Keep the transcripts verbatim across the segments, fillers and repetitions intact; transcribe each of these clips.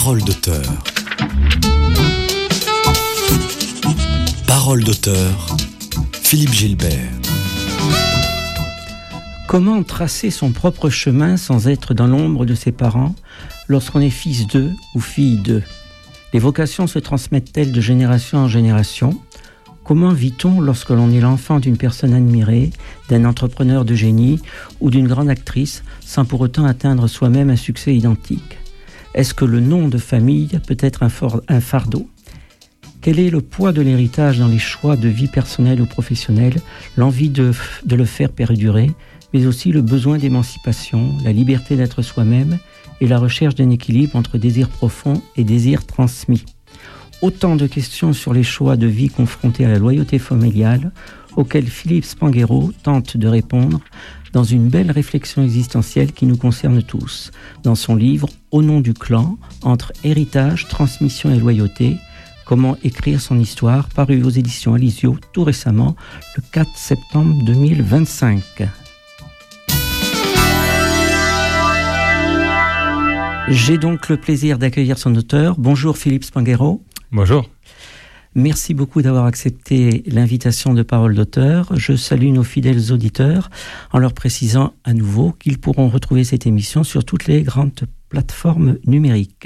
Parole d'auteur. Parole d'auteur, Philippe Gilbert. Comment tracer son propre chemin sans être dans l'ombre de ses parents lorsqu'on est fils d'eux ou fille d'eux? Les vocations se transmettent-elles de génération en génération? Comment vit-on lorsque l'on est l'enfant d'une personne admirée, d'un entrepreneur de génie ou d'une grande actrice, sans pour autant atteindre soi-même un succès identique? Est-ce que le nom de famille peut être un, for- un fardeau? Quel est le poids de l'héritage dans les choix de vie personnelle ou professionnelle, l'envie de, de le faire perdurer, mais aussi le besoin d'émancipation, la liberté d'être soi-même et la recherche d'un équilibre entre désir profond et désir transmis? Autant de questions sur les choix de vie confrontés à la loyauté familiale, auxquelles Philippe Spanghero tente de répondre dans une belle réflexion existentielle qui nous concerne tous, dans son livre « Au nom du clan, entre héritage, transmission et loyauté », Comment écrire son histoire, paru aux éditions Alizio tout récemment, le quatre septembre deux mille vingt-cinq. J'ai donc le plaisir d'accueillir son auteur. Bonjour Philippe Spanghero. Bonjour. Merci beaucoup d'avoir accepté l'invitation de Parole d'auteur. Je salue nos fidèles auditeurs en leur précisant à nouveau qu'ils pourront retrouver cette émission sur toutes les grandes plateformes numériques.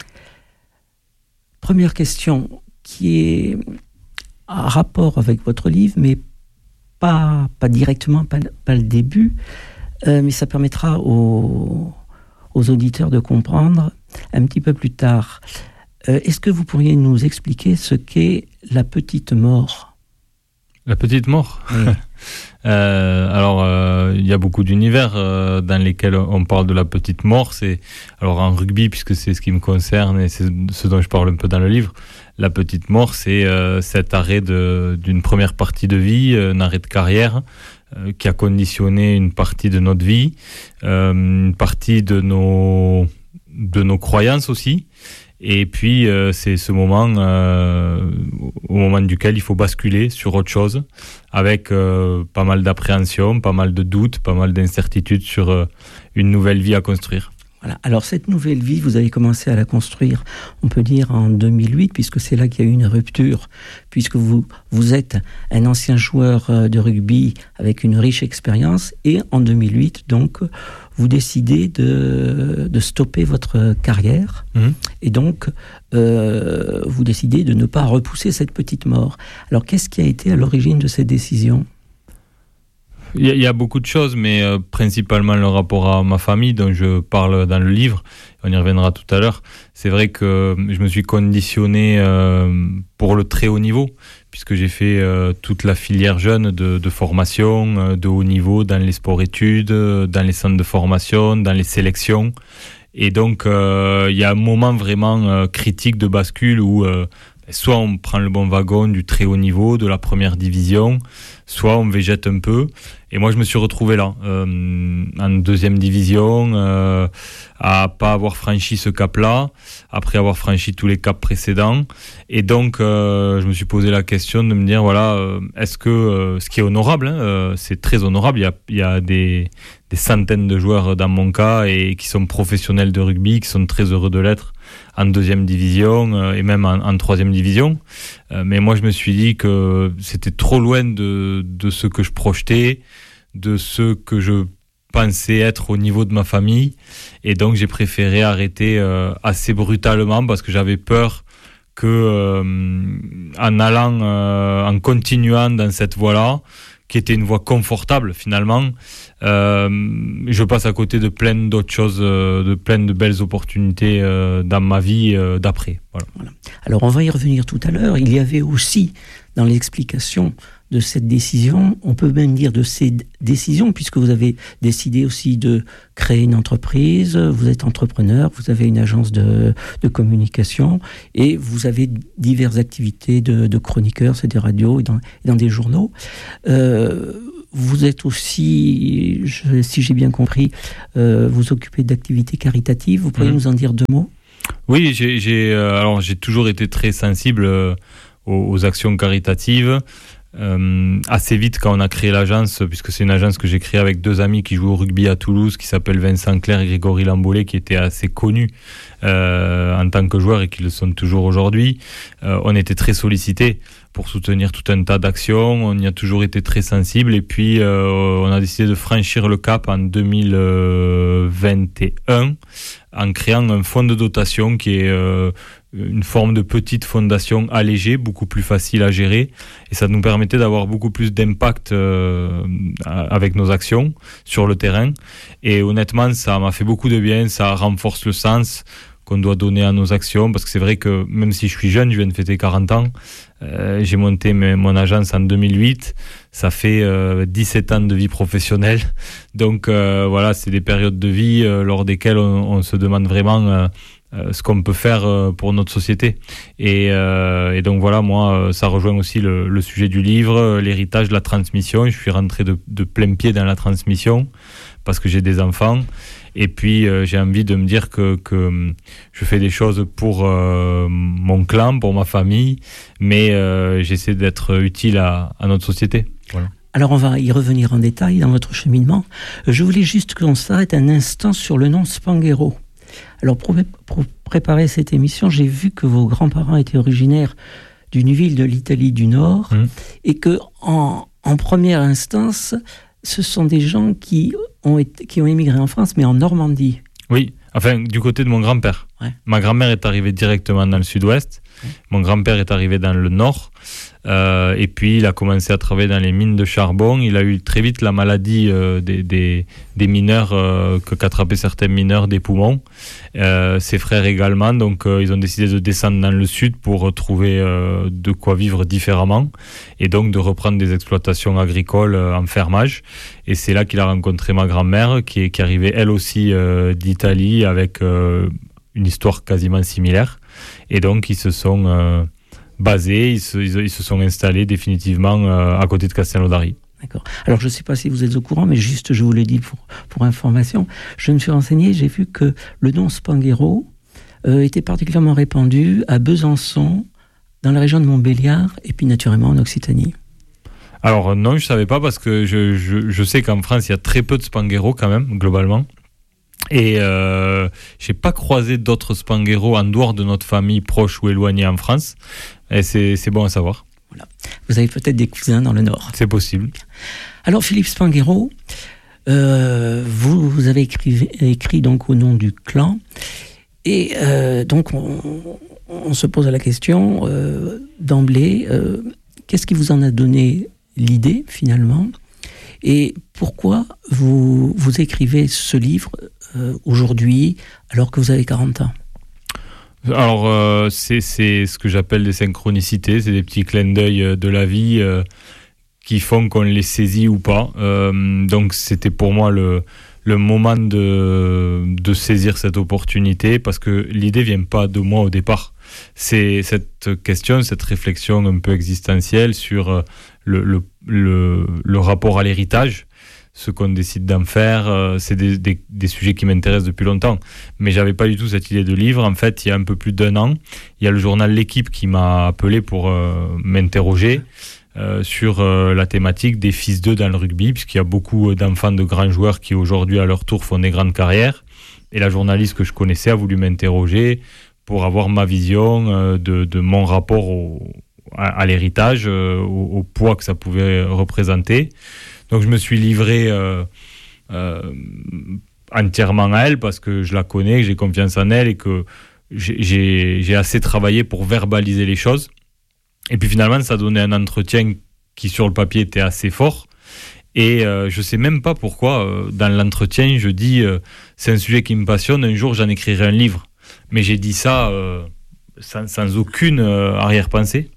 Première question qui est en rapport avec votre livre, mais pas, pas directement, pas, pas le début, euh, mais ça permettra aux, aux auditeurs de comprendre un petit peu plus tard. Euh, est-ce que vous pourriez nous expliquer ce qu'est la petite mort? La petite mort. Oui. euh, alors, il euh, y a beaucoup d'univers euh, dans lesquels on parle de la petite mort. C'est alors en rugby, puisque c'est ce qui me concerne et c'est ce dont je parle un peu dans le livre. La petite mort, c'est euh, cet arrêt de, d'une première partie de vie, un arrêt de carrière euh, qui a conditionné une partie de notre vie, euh, une partie de nos de nos croyances aussi. Et puis, euh, c'est ce moment euh, au moment duquel il faut basculer sur autre chose, avec euh, pas mal d'appréhension, pas mal de doutes, pas mal d'incertitudes sur euh, une nouvelle vie à construire. Voilà. Alors, cette nouvelle vie, vous avez commencé à la construire, on peut dire, en deux mille huit, puisque c'est là qu'il y a eu une rupture, puisque vous, vous êtes un ancien joueur de rugby avec une riche expérience, et en deux mille huit, donc, vous décidez de, de stopper votre carrière, mmh. et donc, euh, vous décidez de ne pas repousser cette petite mort. Alors, qu'est-ce qui a été à l'origine de cette décision ? Il y, y a beaucoup de choses, mais euh, principalement le rapport à ma famille, dont je parle dans le livre. On y reviendra tout à l'heure. C'est vrai que je me suis conditionné euh, pour le très haut niveau, puisque j'ai fait euh, toute la filière jeune de, de formation, euh, de haut niveau, dans les sports-études, dans les centres de formation, dans les sélections. Et donc, euh, il y a un moment vraiment euh, critique de bascule où euh, soit on prend le bon wagon du très haut niveau, de la première division, soit on végète un peu. Et moi, je me suis retrouvé là, euh, en deuxième division, euh, à pas avoir franchi ce cap-là, après avoir franchi tous les caps précédents. Et donc, euh, je me suis posé la question de me dire, voilà, euh, est-ce que, euh, ce qui est honorable, hein, euh, c'est très honorable, il y a, il y a des, des centaines de joueurs dans mon cas et qui sont professionnels de rugby, qui sont très heureux de l'être en deuxième division euh, et même en, en troisième division. Euh, mais moi, je me suis dit que c'était trop loin de, de ce que je projetais, de ce que je pensais être au niveau de ma famille. Et donc, j'ai préféré arrêter euh, assez brutalement parce que j'avais peur que, euh, en allant, euh, en continuant dans cette voie-là, qui était une voie confortable finalement, euh, je passe à côté de plein d'autres choses, euh, de plein de belles opportunités euh, dans ma vie euh, d'après. Voilà. Voilà. Alors on va y revenir tout à l'heure. Il y avait aussi dans l'explication de cette décision, on peut même dire de ces décisions, puisque vous avez décidé aussi de créer une entreprise, vous êtes entrepreneur, vous avez une agence de, de communication et vous avez diverses activités de, de chroniqueur, c'est des radios et dans, et dans des journaux. Euh, vous êtes aussi, je, si j'ai bien compris, euh, vous occupez d'activités caritatives. Vous pourriez mmh. nous en dire deux mots ? Oui, j'ai, j'ai, euh, alors j'ai toujours été très sensible euh, aux, aux actions caritatives. Euh, assez vite quand on a créé l'agence, puisque c'est une agence que j'ai créée avec deux amis qui jouent au rugby à Toulouse, qui s'appellent Vincent Clerc et Grégory Lambolet, qui étaient assez connus euh, en tant que joueurs et qui le sont toujours aujourd'hui. Euh, on était très sollicités pour soutenir tout un tas d'actions. On y a toujours été très sensible. Et puis, euh, on a décidé de franchir le cap en deux mille vingt et un en créant un fonds de dotation qui est euh, une forme de petite fondation allégée, beaucoup plus facile à gérer. Et ça nous permettait d'avoir beaucoup plus d'impact euh, avec nos actions sur le terrain. Et honnêtement, ça m'a fait beaucoup de bien. Ça renforce le sens qu'on doit donner à nos actions, parce que c'est vrai que même si je suis jeune, je viens de fêter quarante ans, euh, j'ai monté mes, mon agence en deux mille huit, ça fait euh, dix-sept ans de vie professionnelle, donc euh, voilà, c'est des périodes de vie euh, lors desquelles on, on se demande vraiment euh, euh, ce qu'on peut faire euh, pour notre société, et, euh, et donc voilà, moi, ça rejoint aussi le, le sujet du livre, l'héritage, la transmission. Je suis rentré de, de plein pied dans la transmission, parce que j'ai des enfants. Et puis, euh, j'ai envie de me dire que, que je fais des choses pour euh, mon clan, pour ma famille, mais euh, j'essaie d'être utile à, à notre société. Voilà. Alors, on va y revenir en détail dans votre cheminement. Je voulais juste qu'on s'arrête un instant sur le nom Spanghero. Alors, pour, pour préparer cette émission, j'ai vu que vos grands-parents étaient originaires d'une ville de l'Italie du Nord, mmh. et que, en, en première instance, ce sont des gens qui ont, été, qui ont émigré en France, mais en Normandie. Oui, enfin, du côté de mon grand-père. Ouais. Ma grand-mère est arrivée directement dans le sud-ouest. Ouais. Mon grand-père est arrivé dans le nord. Euh, et puis, il a commencé à travailler dans les mines de charbon. Il a eu très vite la maladie euh, des, des, des mineurs, euh, que qu'attrapaient certains mineurs des poumons. Euh, ses frères également. Donc, euh, ils ont décidé de descendre dans le sud pour trouver euh, de quoi vivre différemment. Et donc, de reprendre des exploitations agricoles euh, en fermage. Et c'est là qu'il a rencontré ma grand-mère, qui est, qui est arrivée elle aussi euh, d'Italie, avec euh, une histoire quasiment similaire. Et donc, ils se sont... Euh, basés, ils se, ils se sont installés définitivement euh, à côté de Castelnaudary. D'accord. Alors, je ne sais pas si vous êtes au courant, mais juste, je vous l'ai dit pour, pour information, je me suis renseigné, j'ai vu que le nom Spanghero euh, était particulièrement répandu à Besançon, dans la région de Montbéliard, et puis naturellement en Occitanie. Alors non, je ne savais pas, parce que je, je, je sais qu'en France, il y a très peu de Spanghero quand même, globalement. Et euh, je n'ai pas croisé d'autres Spanghero en dehors de notre famille proche ou éloignée en France. Et c'est, c'est bon à savoir. Voilà. Vous avez peut-être des cousins dans le Nord. C'est possible. Alors, Philippe Spanghero, euh, vous, vous avez écrit, écrit donc au nom du clan. Et euh, donc, on, on se pose la question euh, d'emblée, euh, qu'est-ce qui vous en a donné l'idée, finalement ? Et pourquoi vous, vous écrivez ce livre euh, aujourd'hui, alors que vous avez quarante ans ? Alors, euh, c'est, c'est ce que j'appelle des synchronicités, c'est des petits clins d'œil de la vie euh, qui font qu'on les saisit ou pas. Euh, donc, c'était pour moi le, le moment de, de saisir cette opportunité, parce que l'idée ne vient pas de moi au départ. C'est cette question, cette réflexion un peu existentielle sur le, le, le, le rapport à l'héritage. Ce qu'on décide d'en faire, euh, c'est des, des, des sujets qui m'intéressent depuis longtemps. Mais j'avais pas du tout cette idée de livre. En fait, il y a un peu plus d'un an, il y a le journal L'Équipe qui m'a appelé pour euh, m'interroger euh, sur euh, la thématique des fils d'eux dans le rugby, puisqu'il y a beaucoup d'enfants de grands joueurs qui aujourd'hui, à leur tour, font des grandes carrières. Et la journaliste que je connaissais a voulu m'interroger pour avoir ma vision euh, de, de mon rapport au, à, à l'héritage, euh, au, au poids que ça pouvait représenter. Donc je me suis livré euh, euh, entièrement à elle, parce que je la connais, que j'ai confiance en elle et que j'ai, j'ai, j'ai assez travaillé pour verbaliser les choses. Et puis finalement, ça donnait un entretien qui sur le papier était assez fort. Et euh, je ne sais même pas pourquoi, euh, dans l'entretien, je dis euh, c'est un sujet qui me passionne, un jour j'en écrirai un livre. Mais j'ai dit ça euh, sans, sans aucune euh, arrière-pensée.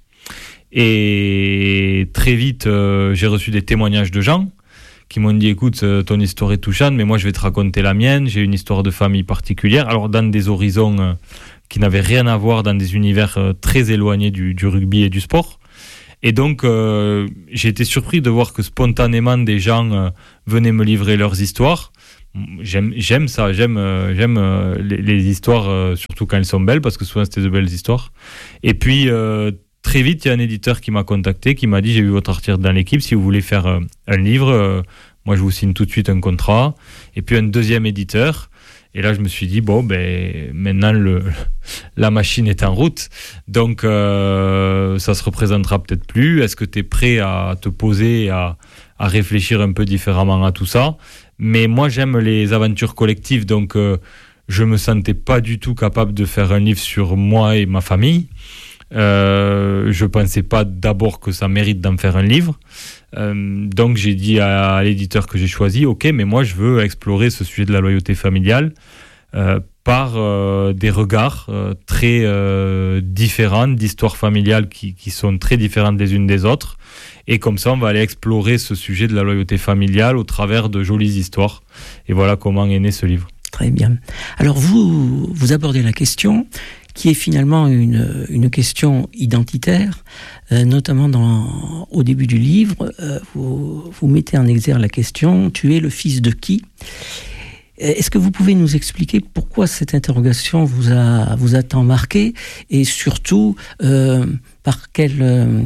Et très vite, euh, j'ai reçu des témoignages de gens qui m'ont dit, écoute, euh, ton histoire est touchante, mais moi je vais te raconter la mienne. J'ai une histoire de famille particulière, alors dans des horizons euh, qui n'avaient rien à voir, dans des univers euh, très éloignés du, du rugby et du sport. Et donc, euh, j'ai été surpris de voir que spontanément, des gens euh, venaient me livrer leurs histoires. J'aime, j'aime ça, j'aime, euh, j'aime euh, les, les histoires, euh, surtout quand elles sont belles, parce que souvent c'était de belles histoires. Et puis, euh, très vite, il y a un éditeur qui m'a contacté, qui m'a dit, j'ai vu votre article dans L'Équipe, si vous voulez faire euh, un livre, euh, moi je vous signe tout de suite un contrat. Et puis un deuxième éditeur. Et là, je me suis dit, bon, ben, maintenant, le, la machine est en route. Donc, euh, ça se représentera peut-être plus. Est-ce que tu es prêt à te poser, à, à réfléchir un peu différemment à tout ça? Mais moi, j'aime les aventures collectives. Donc, euh, je me sentais pas du tout capable de faire un livre sur moi et ma famille. Euh, je pensais pas d'abord que ça mérite d'en faire un livre. Euh, donc j'ai dit à, à l'éditeur que j'ai choisi, ok, mais moi je veux explorer ce sujet de la loyauté familiale euh, par euh, des regards euh, très euh, différents, d'histoires familiales qui, qui sont très différentes les unes des autres. Et comme ça, on va aller explorer ce sujet de la loyauté familiale au travers de jolies histoires. Et voilà comment est né ce livre. Très bien. Alors vous, vous abordez la question qui est finalement une, une question identitaire, euh, notamment dans, au début du livre, euh, vous, vous mettez en exergue la question « Tu es le fils de qui ?» Est-ce que vous pouvez nous expliquer pourquoi cette interrogation vous a, vous a tant marqué et surtout euh, par, quel, euh,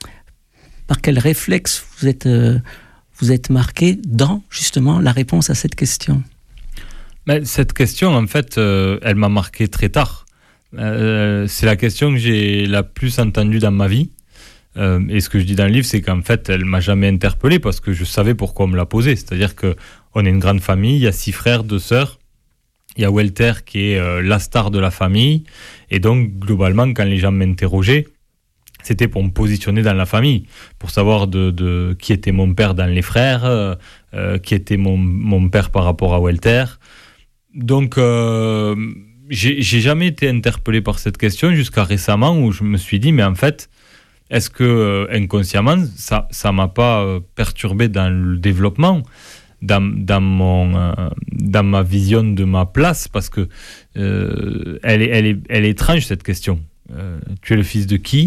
par quel réflexe vous êtes, euh, vous êtes marqué dans justement la réponse à cette question? Mais cette question, en fait, euh, elle m'a marqué très tard. Euh, c'est la question que j'ai la plus entendue dans ma vie. Euh, et ce que je dis dans le livre, c'est qu'en fait, elle m'a jamais interpellé parce que je savais pourquoi on me l'a posée. C'est-à-dire qu'on est une grande famille, il y a six frères, deux sœurs. Il y a Walter qui est euh, la star de la famille. Et donc, globalement, quand les gens m'interrogeaient, c'était pour me positionner dans la famille, pour savoir de, de qui était mon père dans les frères, euh, euh, qui était mon, mon père par rapport à Walter. Donc, euh, j'ai, j'ai jamais été interpellé par cette question jusqu'à récemment où je me suis dit, mais en fait, est-ce que euh, inconsciemment, ça ça m'a pas euh, perturbé dans le développement, dans, dans, mon, euh, dans ma vision de ma place, parce que euh, elle, est, elle, est, elle est étrange cette question. Euh, tu es le fils de qui ?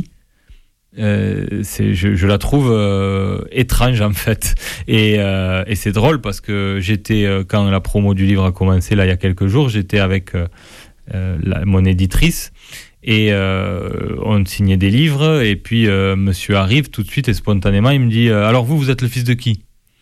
Euh, c'est, je, je la trouve euh, étrange en fait et, euh, et c'est drôle parce que j'étais euh, quand la promo du livre a commencé là il y a quelques jours, j'étais avec euh, euh, la, mon éditrice et euh, on signait des livres et puis euh, monsieur arrive tout de suite et spontanément il me dit euh, alors vous vous êtes le fils de qui ?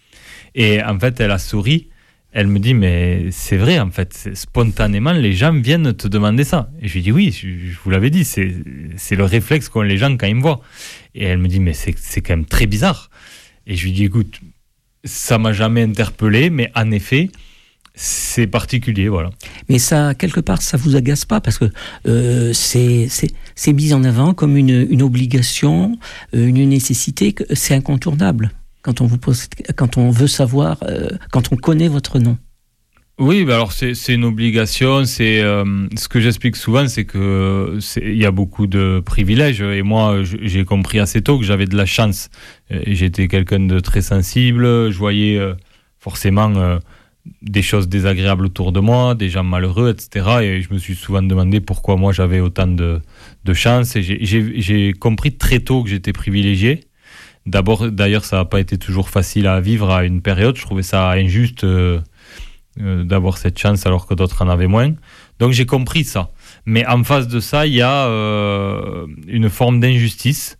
Et en fait elle a souri. Elle me dit, mais c'est vrai, en fait, c'est, spontanément, les gens viennent te demander ça. Et je lui dis, oui, je, je vous l'avais dit, c'est, c'est le réflexe qu'ont les gens quand ils me voient. Et elle me dit, mais c'est, c'est quand même très bizarre. Et je lui dis, écoute, ça m'a jamais interpellé, mais en effet, c'est particulier, voilà. Mais ça, quelque part, ça vous agace pas, parce que euh, c'est, c'est, c'est mis en avant comme une, une obligation, une nécessité, que c'est incontournable. Quand on vous pose, quand on veut savoir, euh, quand on connaît votre nom. Oui, bah alors c'est, c'est une obligation. C'est euh, ce que j'explique souvent, c'est que c'est, il y a beaucoup de privilèges. Et moi, j'ai compris assez tôt que j'avais de la chance. Et j'étais quelqu'un de très sensible. Je voyais euh, forcément euh, des choses désagréables autour de moi, des gens malheureux, et cetera. Et je me suis souvent demandé pourquoi moi j'avais autant de, de chance. Et j'ai, j'ai, j'ai compris très tôt que j'étais privilégié. D'abord, d'ailleurs, ça n'a pas été toujours facile à vivre à une période. Je trouvais ça injuste euh, euh, d'avoir cette chance alors que d'autres en avaient moins. Donc, j'ai compris ça. Mais en face de ça, il y a euh, une forme d'injustice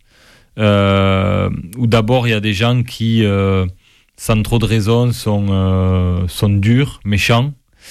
euh, où d'abord, il y a des gens qui, euh, sans trop de raison, sont, euh, sont durs, méchants.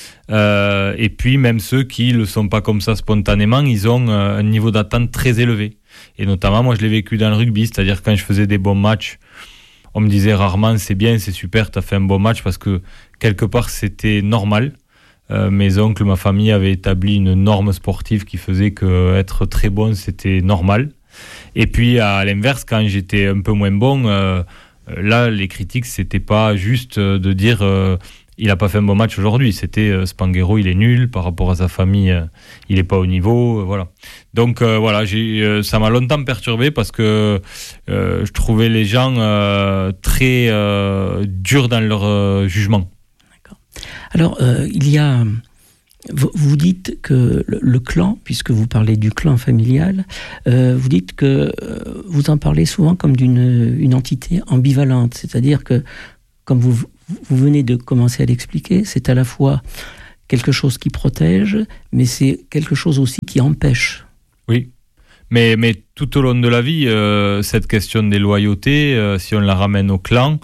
Euh, et puis, même ceux qui ne le sont pas comme ça spontanément, ils ont euh, un niveau d'attente très élevé. Et notamment, moi, je l'ai vécu dans le rugby, c'est-à-dire quand je faisais des bons matchs, on me disait rarement c'est bien, c'est super, t'as fait un bon match, parce que quelque part, c'était normal. Euh, mes oncles, ma famille avaient établi une norme sportive qui faisait qu'être très bon, c'était normal. Et puis, à l'inverse, quand j'étais un peu moins bon, euh, là, les critiques, c'était pas juste de dire euh, il a pas fait un bon match aujourd'hui, c'était euh, Spanghero, il est nul par rapport à sa famille, euh, il est pas au niveau, euh, voilà. Donc euh, voilà, j'ai, euh, ça m'a longtemps perturbé parce que euh, je trouvais les gens euh, très euh, durs dans leur euh, jugement. D'accord. Alors euh, il y a, vous, vous dites que le, le clan, puisque vous parlez du clan familial, euh, vous dites que euh, vous en parlez souvent comme d'une une entité ambivalente, c'est-à-dire que comme vous Vous venez de commencer à l'expliquer, c'est à la fois quelque chose qui protège, mais c'est quelque chose aussi qui empêche. Oui, mais, mais tout au long de la vie, euh, cette question des loyautés, euh, si on la ramène au clan,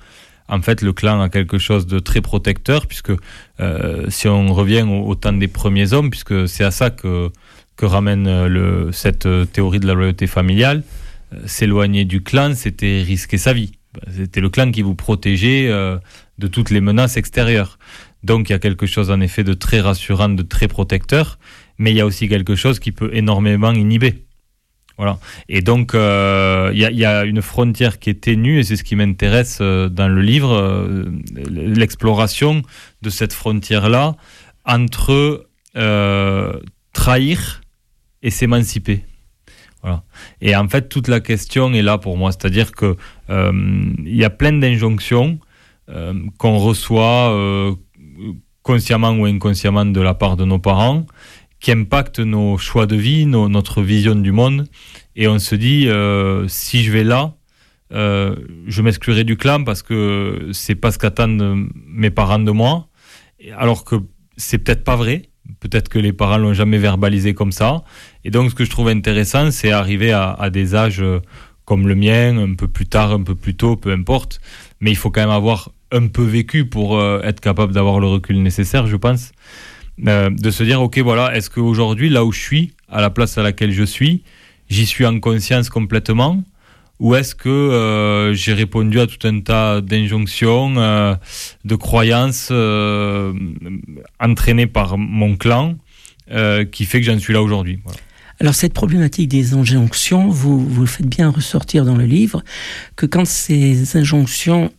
en fait, le clan a quelque chose de très protecteur, puisque euh, si on revient au, au temps des premiers hommes, puisque c'est à ça que, que ramène le, cette théorie de la loyauté familiale, euh, s'éloigner du clan, c'était risquer sa vie. C'était le clan qui vous protégeait euh, de toutes les menaces extérieures. Donc il y a quelque chose en effet de très rassurant, de très protecteur, mais il y a aussi quelque chose qui peut énormément inhiber. Voilà. Et donc, il euh, y, y a une frontière qui est ténue, et c'est ce qui m'intéresse euh, dans le livre, euh, l'exploration de cette frontière-là entre euh, trahir et s'émanciper. Voilà. Et en fait, toute la question est là pour moi, c'est-à-dire que euh, y a plein d'injonctions euh, qu'on reçoit euh, consciemment ou inconsciemment de la part de nos parents, qui impactent nos choix de vie, nos, notre vision du monde. Et on se dit, euh, si je vais là, euh, je m'exclurai du clan parce que c'est pas ce qu'attendent mes parents de moi. Alors que c'est peut-être pas vrai. Peut-être que les parents l'ont jamais verbalisé comme ça. Et donc, ce que je trouve intéressant, c'est arriver à, à des âges comme le mien, un peu plus tard, un peu plus tôt, peu importe. Mais il faut quand même avoir un peu vécu pour euh, être capable d'avoir le recul nécessaire, je pense. Euh, de se dire, ok, voilà, est-ce qu'aujourd'hui, là où je suis, à la place à laquelle je suis, j'y suis en conscience complètement, ou est-ce que euh, j'ai répondu à tout un tas d'injonctions, euh, de croyances euh, entraînées par mon clan, euh, qui fait que j'en suis là aujourd'hui. Voilà. Alors cette problématique des injonctions, vous, vous le faites bien ressortir dans le livre, que quand ces injonctions,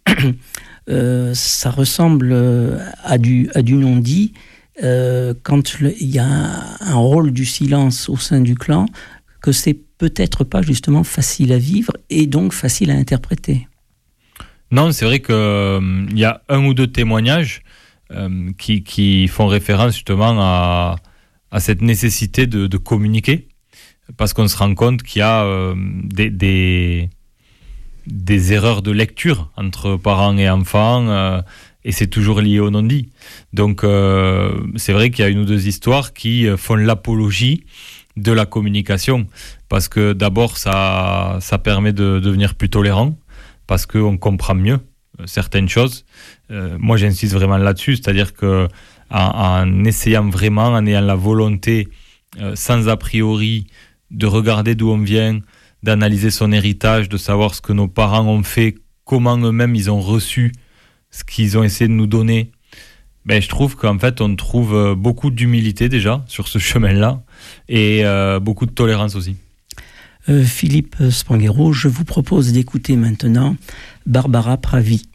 euh, ça ressemble à du, à du non-dit, Euh, quand il y a un, un rôle du silence au sein du clan, que c'est peut-être pas justement facile à vivre et donc facile à interpréter. Non, c'est vrai qu'il euh, y a un ou deux témoignages euh, qui, qui font référence justement à, à cette nécessité de, de communiquer, parce qu'on se rend compte qu'il y a euh, des, des, des erreurs de lecture entre parents et enfants, euh, et c'est toujours lié au non-dit. Donc, euh, c'est vrai qu'il y a une ou deux histoires qui font l'apologie de la communication. Parce que d'abord, ça, ça permet de devenir plus tolérant, parce qu'on comprend mieux certaines choses. Euh, moi, j'insiste vraiment là-dessus, c'est-à-dire qu'en en essayant vraiment, en ayant la volonté, euh, sans a priori, de regarder d'où on vient, d'analyser son héritage, de savoir ce que nos parents ont fait, comment eux-mêmes ils ont reçu ce qu'ils ont essayé de nous donner, ben, je trouve qu'en fait, on trouve beaucoup d'humilité déjà sur ce chemin-là et euh, beaucoup de tolérance aussi. Euh, Philippe Spanghero, je vous propose d'écouter maintenant Barbara Pravi.